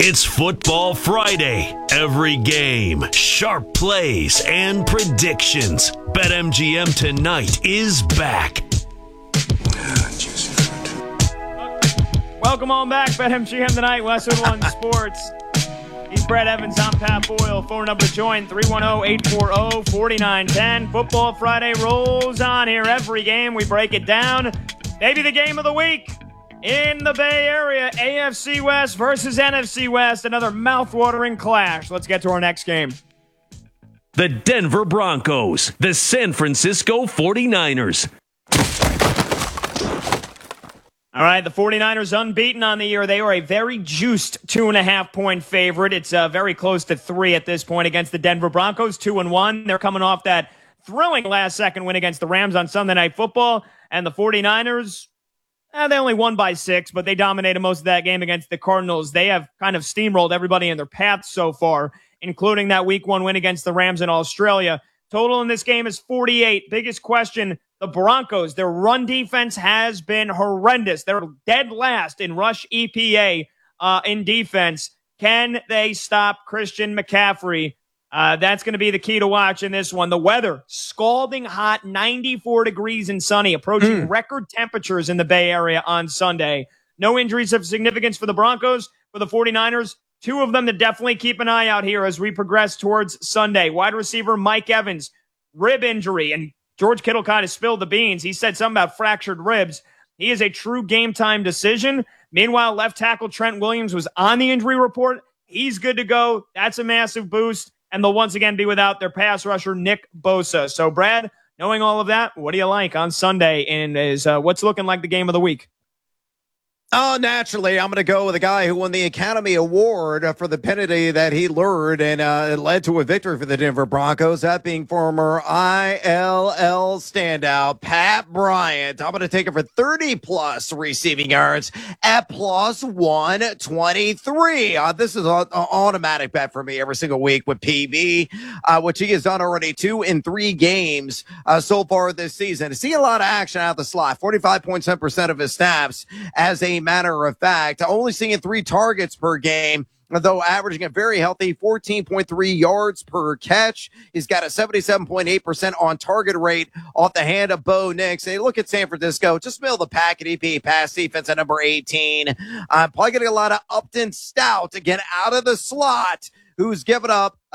It's Football Friday. Every game, sharp plays, and predictions. BetMGM tonight is back. Welcome on back, BetMGM tonight, Westwood One Sports. He's Brad Evans, I'm Pat Boyle. Phone number to join, 310-840-4910. Football Friday rolls on here. Every game, we break it down. Maybe the game of the week in the Bay Area, AFC West versus NFC West. Another mouth-watering clash. Let's get to our next game. The Denver Broncos, the San Francisco 49ers. All right, the 49ers unbeaten on the year. They are a very juiced 2.5-point favorite. It's very close to 3 at this point against the Denver Broncos, 2-1. They're coming off that thrilling last-second win against the Rams on Sunday Night Football. And the 49ers, they only won by 6, but they dominated most of that game against the Cardinals. They have kind of steamrolled everybody in their path so far, including that Week 1 win against the Rams in Australia. Total in this game is 48. Biggest question, the Broncos, their run defense has been horrendous. They're dead last in rush EPA in defense. Can they stop Christian McCaffrey? That's going to be the key to watch in this one. The weather, scalding hot, 94 degrees and sunny, approaching record temperatures in the Bay Area on Sunday. No injuries of significance for the Broncos. For the 49ers, 2 of them to definitely keep an eye out here as we progress towards Sunday. Wide receiver Mike Evans, rib injury, and George Kittle kind of spilled the beans. He said something about fractured ribs. He is a true game-time decision. Meanwhile, left tackle Trent Williams was on the injury report. He's good to go. That's a massive boost. And they'll once again be without their pass rusher, Nick Bosa. So, Brad, knowing all of that, what do you like on Sunday? And is what's looking like the game of the week? Oh, naturally, I'm going to go with a guy who won the Academy Award for the penalty that he lured, and it led to a victory for the Denver Broncos, that being former ILL standout Pat Bryant. I'm going to take it for 30-plus receiving yards at plus 123. This is an automatic bet for me every single week with PB, which he has done already 2 in 3 games so far this season. I see a lot of action out the slot, 45.7% of his snaps as a matter of fact, only seeing 3 targets per game, though averaging a very healthy 14.3 yards per catch. He's got a 77.8% on target rate off the hand of Bo Nix. Hey, look at San Francisco, just middle of the pack at EP pass defense at number 18. Probably getting a lot of Upton Stout to get out of the slot, who's given up a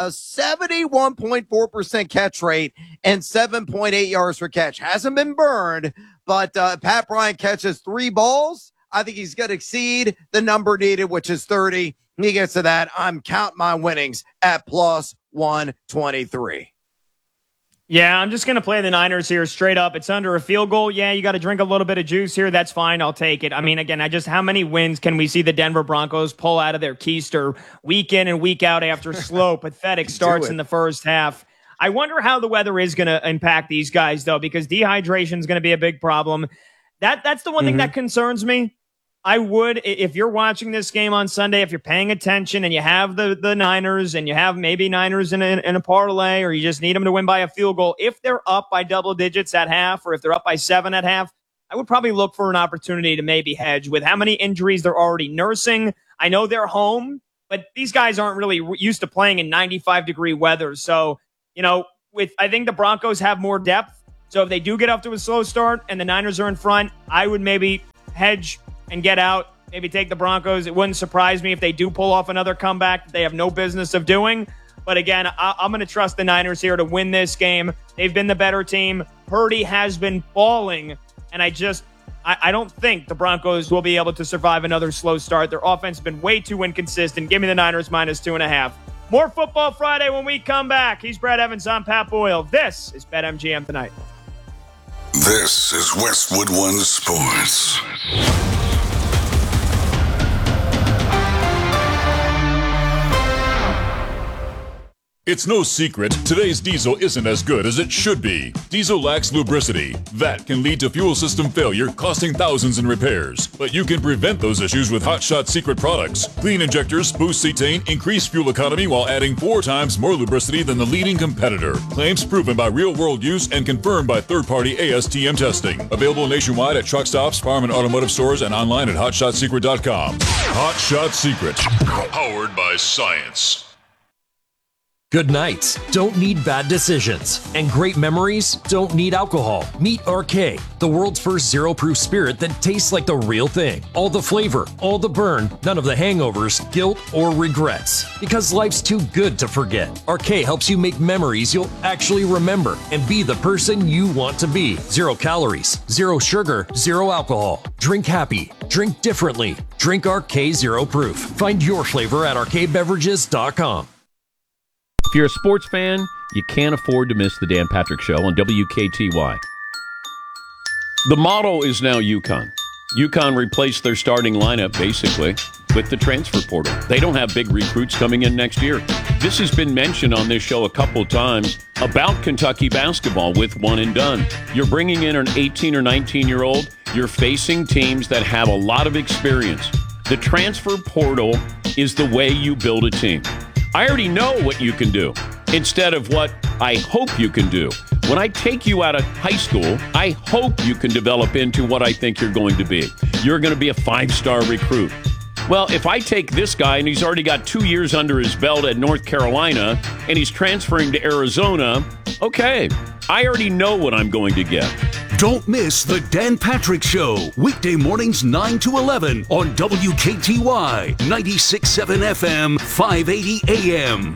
71.4% catch rate and 7.8 yards per catch. Hasn't been burned, but Pat Bryant catches 3 balls. I think he's going to exceed the number needed, which is 30. He gets to that. I'm counting my winnings at plus 123. Yeah, I'm just going to play the Niners here straight up. It's under a field goal. Yeah, you got to drink a little bit of juice here. That's fine. I'll take it. I mean, again, how many wins can we see the Denver Broncos pull out of their keister week in and week out after slow, pathetic starts in the first half? I wonder how the weather is going to impact these guys, though, because dehydration is going to be a big problem. That's the one thing that concerns me. I would, if you're watching this game on Sunday, if you're paying attention and you have the Niners and you have maybe Niners in a parlay, or you just need them to win by a field goal, if they're up by double digits at half, or if they're up by 7 at half, I would probably look for an opportunity to maybe hedge with how many injuries they're already nursing. I know they're home, but these guys aren't really used to playing in 95-degree weather. So, I think the Broncos have more depth. So if they do get up to a slow start and the Niners are in front, I would maybe hedge and get out, maybe take the Broncos. It wouldn't surprise me if they do pull off another comeback that they have no business of doing. But again, I'm going to trust the Niners here to win this game. They've been the better team. Purdy has been balling, and I don't think the Broncos will be able to survive another slow start. Their offense has been way too inconsistent. Give me the Niners minus 2.5. More Football Friday when we come back. He's Brad Evans. I'm Pat Boyle. This is BetMGM Tonight. This is Westwood One Sports. It's no secret, today's diesel isn't as good as it should be. Diesel lacks lubricity. That can lead to fuel system failure, costing thousands in repairs. But you can prevent those issues with Hot Shot Secret products. Clean injectors, boost cetane, increase fuel economy while adding 4 times more lubricity than the leading competitor. Claims proven by real-world use and confirmed by third-party ASTM testing. Available nationwide at truck stops, farm and automotive stores, and online at hotshotsecret.com. Hot Shot Secret. Powered by science. Good nights don't need bad decisions, and great memories don't need alcohol. Meet RK, the world's first zero-proof spirit that tastes like the real thing. All the flavor, all the burn, none of the hangovers, guilt, or regrets. Because life's too good to forget. RK helps you make memories you'll actually remember and be the person you want to be. 0 calories, 0 sugar, 0 alcohol. Drink happy. Drink differently. Drink RK Zero Proof. Find your flavor at rkbeverages.com. If you're a sports fan, you can't afford to miss the Dan Patrick Show on WKTY. The model is now UConn. UConn replaced their starting lineup, basically, with the transfer portal. They don't have big recruits coming in next year. This has been mentioned on this show a couple times about Kentucky basketball with one and done. You're bringing in an 18 or 19-year-old. You're facing teams that have a lot of experience. The transfer portal is the way you build a team. I already know what you can do instead of what I hope you can do. When I take you out of high school, I hope you can develop into what I think you're going to be. You're going to be a 5-star recruit. Well, if I take this guy and he's already got 2 years under his belt at North Carolina and he's transferring to Arizona, okay, I already know what I'm going to get. Don't miss the Dan Patrick Show, weekday mornings 9 to 11 on WKTY, 96.7 FM, 580 AM.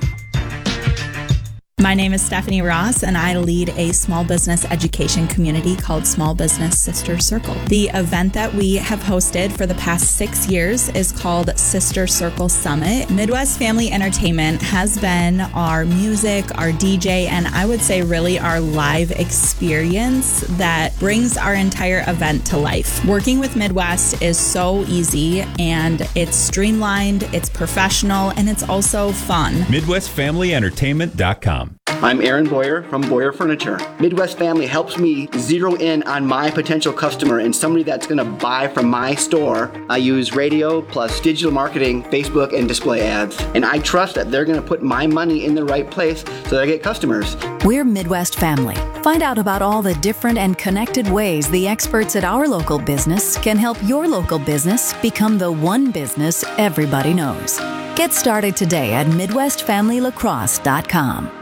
My name is Stephanie Ross, and I lead a small business education community called Small Business Sister Circle. The event that we have hosted for the past 6 years is called Sister Circle Summit. Midwest Family Entertainment has been our music, our DJ, and I would say really our live experience that brings our entire event to life. Working with Midwest is so easy, and it's streamlined, it's professional, and it's also fun. MidwestFamilyEntertainment.com. I'm Aaron Boyer from Boyer Furniture. Midwest Family helps me zero in on my potential customer and somebody that's going to buy from my store. I use radio plus digital marketing, Facebook, and display ads. And I trust that they're going to put my money in the right place so that I get customers. We're Midwest Family. Find out about all the different and connected ways the experts at our local business can help your local business become the one business everybody knows. Get started today at MidwestFamilyLacrosse.com.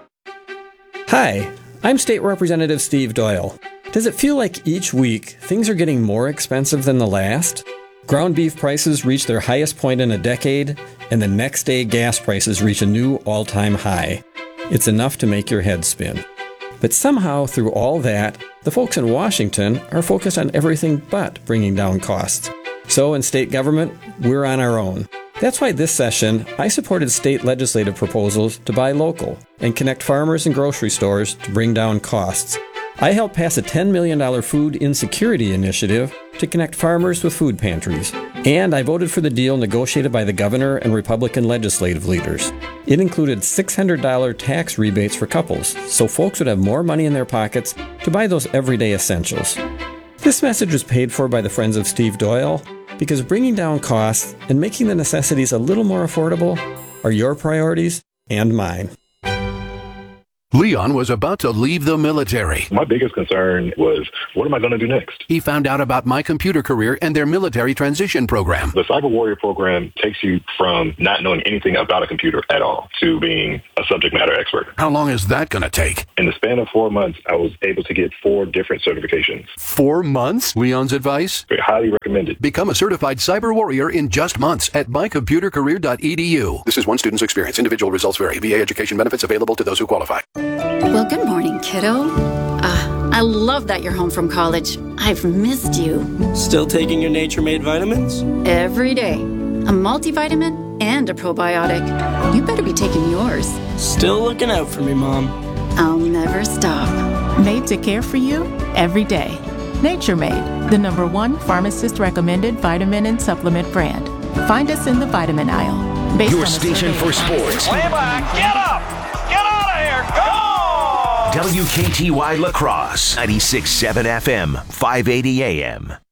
Hi, I'm State Representative Steve Doyle. Does it feel like each week things are getting more expensive than the last? Ground beef prices reach their highest point in a decade, and the next day gas prices reach a new all-time high. It's enough to make your head spin. But somehow, through all that, the folks in Washington are focused on everything but bringing down costs. So in state government, we're on our own. That's why this session, I supported state legislative proposals to buy local and connect farmers and grocery stores to bring down costs. I helped pass a $10 million food insecurity initiative to connect farmers with food pantries. And I voted for the deal negotiated by the governor and Republican legislative leaders. It included $600 tax rebates for couples, so folks would have more money in their pockets to buy those everyday essentials. This message was paid for by the Friends of Steve Doyle, because bringing down costs and making the necessities a little more affordable are your priorities and mine. Leon was about to leave the military. My biggest concern was, what am I going to do next? He found out about My Computer Career and their military transition program. The Cyber Warrior program takes you from not knowing anything about a computer at all to being a subject matter expert. How long is that going to take? In the span of 4 months, I was able to get 4 different certifications. 4 months? Leon's advice? Very highly recommended. Become a certified Cyber Warrior in just months at mycomputercareer.edu. This is one student's experience. Individual results vary. VA education benefits available to those who qualify. Well, good morning, kiddo. I love that you're home from college. I've missed you. Still taking your Nature Made vitamins? Every day. A multivitamin and a probiotic. You better be taking yours. Still looking out for me, Mom. I'll never stop. Made to care for you every day. Nature Made, the #1 pharmacist-recommended vitamin and supplement brand. Find us in the vitamin aisle. Your station for sports. Way back, get up! here. Go! WKTY La Crosse, 96.7 FM, 580 AM.